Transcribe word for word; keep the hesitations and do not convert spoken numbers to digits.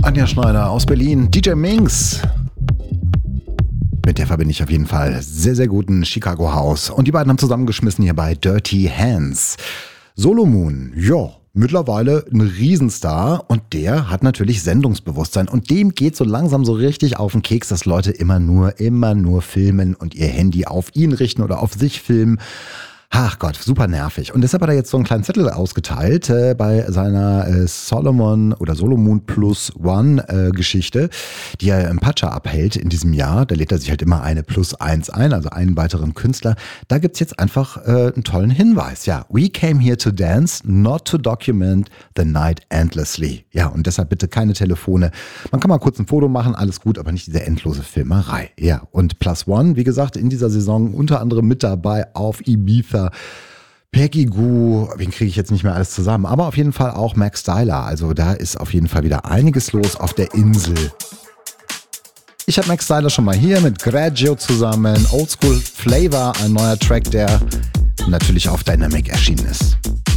Anja Schneider aus Berlin, D J Minx. Mit der verbinde ich auf jeden Fall sehr, sehr guten Chicago House. Und die beiden haben zusammengeschmissen hier bei Dirty Hands. Solomoon, ja, mittlerweile ein Riesenstar und der hat natürlich Sendungsbewusstsein und dem geht so langsam so richtig auf den Keks, dass Leute immer nur, immer nur filmen und ihr Handy auf ihn richten oder auf sich filmen. Ach Gott, super nervig. Und deshalb hat er jetzt so einen kleinen Zettel ausgeteilt äh, bei seiner äh, Solomon oder Solomoon Plus One äh, Geschichte, die er im Pacha abhält in diesem Jahr. Da lädt er sich halt immer eine Plus Eins ein, also einen weiteren Künstler. Da gibt's jetzt einfach äh, einen tollen Hinweis. Ja, we came here to dance, not to document the night endlessly. Ja, und deshalb bitte keine Telefone. Man kann mal kurz ein Foto machen, alles gut, aber nicht diese endlose Filmerei. Ja, und Plus One, wie gesagt, in dieser Saison unter anderem mit dabei auf Ibiza. Peggy Gou, wen kriege ich jetzt nicht mehr alles zusammen, aber auf jeden Fall auch Max Styler, also da ist auf jeden Fall wieder einiges los auf der Insel. Ich habe Max Styler schon mal hier mit Graggio zusammen, Oldschool Flavor, ein neuer Track, der natürlich auf Dynamic erschienen ist.